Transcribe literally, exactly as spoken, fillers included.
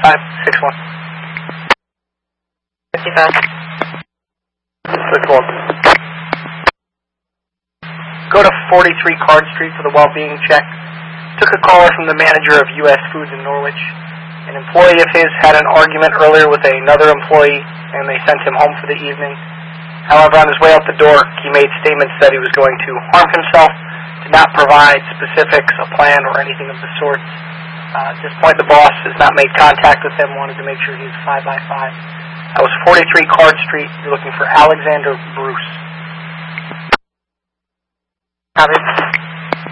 five six one. fifty-five. six one. Go to forty-three Card Street for the well-being check. Took a caller from the manager of U S Foods in Norwich. An employee of his had an argument earlier with another employee, and they sent him home for the evening. However, on his way out the door, he made statements that he was going to harm himself, did not provide specifics, a plan, or anything of the sort. Uh, at this point, the boss has not made contact with him, wanted to make sure he's five by five. That was forty-three Card Street. You're looking for Alexander Bruce. Copy.